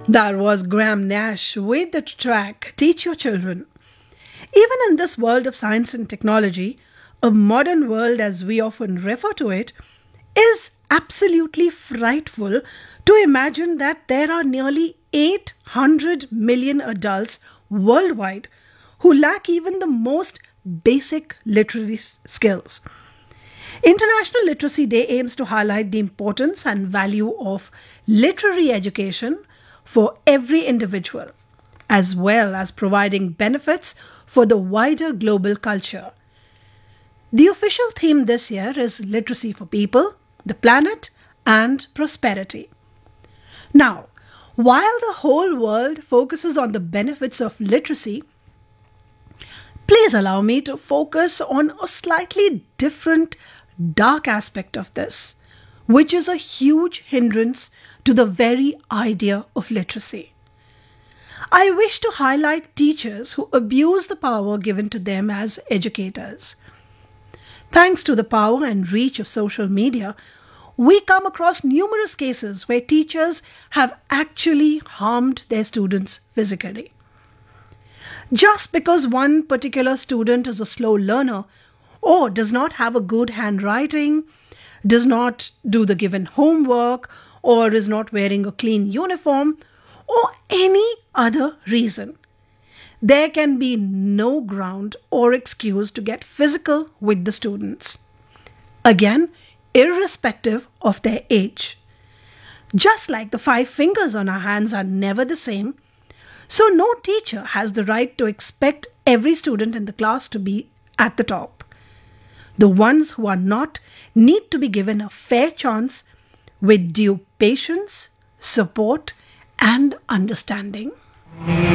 That was Graham Nash with the track Teach Your Children. Even in this world of science and technology, a modern world as we often refer to it, is absolutely frightful to imagine that there are nearly 800 million adults worldwide who lack even the most basic literary skills. International Literacy Day aims to highlight the importance and value of literary education for every individual, as well as providing benefits for the wider global culture. The official theme this year is Literacy for People, the Planet, and Prosperity. Now, while the whole world focuses on the benefits of literacy, please allow me to focus on a slightly different, dark aspect of this, which is a huge hindrance to the very idea of literacy. I wish to highlight teachers who abuse the power given to them as educators. Thanks to the power and reach of social media, we come across numerous cases where teachers have actually harmed their students physically. Just because one particular student is a slow learner or does not have a good handwriting, does not do the given homework, or is not wearing a clean uniform, or any other reason, there can be no ground or excuse to get physical with the students. Again, irrespective of their age. Just like the 5 fingers on our hands are never the same, so no teacher has the right to expect every student in the class to be at the top. The ones who are not need to be given a fair chance with due patience, support, and understanding.